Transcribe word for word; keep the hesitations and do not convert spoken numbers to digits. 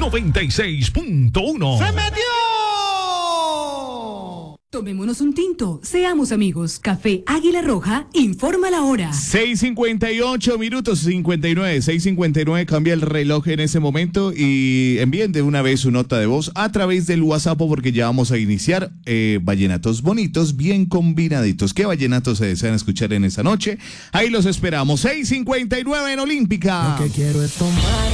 noventa y seis punto uno. ¡Se metió! Tomémonos un tinto, seamos amigos. Café Águila Roja, informa la hora. seis cincuenta y ocho minutos, cincuenta y nueve, seis cincuenta y nueve, cambia el reloj en ese momento y envíen de una vez su nota de voz a través del WhatsApp porque ya vamos a iniciar eh, vallenatos bonitos, bien combinaditos. ¿Qué vallenatos se desean escuchar en esta noche? Ahí los esperamos, seis cincuenta y nueve en Olímpica. Lo que quiero es tomar